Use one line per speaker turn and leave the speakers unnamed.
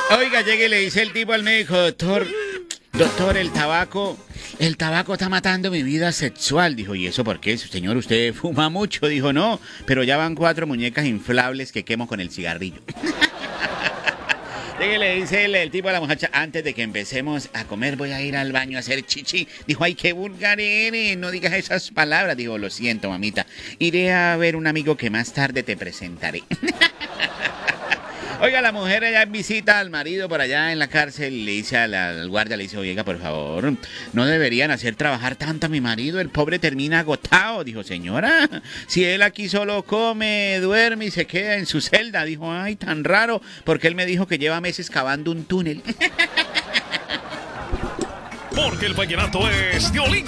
Oiga, llega y le dice el tipo al médico, doctor, el tabaco está matando mi vida sexual. Dijo, ¿y eso por qué? Señor, usted fuma mucho. Dijo, no, pero ya van 4 muñecas inflables que quemo con el cigarrillo. Llega y le dice el tipo a la muchacha, antes de que empecemos a comer voy a ir al baño a hacer chichi. Dijo, ay, qué vulgar eres, no digas esas palabras. Dijo, lo siento, mamita, iré a ver un amigo que más tarde te presentaré. Oiga, la mujer allá visita al marido por allá en la cárcel y le dice al guardia, le dice, oiga, por favor, no deberían hacer trabajar tanto a mi marido, el pobre termina agotado. Dijo, señora, si él aquí solo come, duerme y se queda en su celda. Dijo, ay, tan raro, porque él me dijo que lleva meses cavando un túnel.
Porque el vallenato es violín.